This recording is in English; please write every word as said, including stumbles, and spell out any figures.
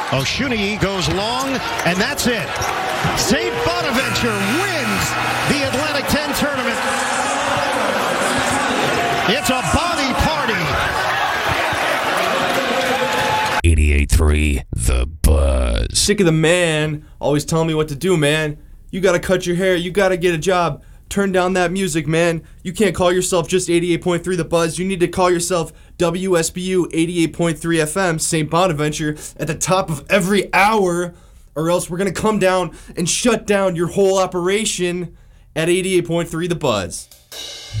Oshuni goes long, and that's it. Saint Bonaventure wins the Atlantic ten tournament. It's a body party. eighty-eight point three The Buzz. Sick of the man always telling me what to do, man. You gotta cut your hair. You gotta get a job. Turn down that music, man. You can't call yourself just eighty-eight point three The Buzz. You need to call yourself W S B U eighty-eight point three F M, Saint Bonaventure, at the top of every hour, or else we're going to come down and shut down your whole operation at eighty-eight point three The Buzz.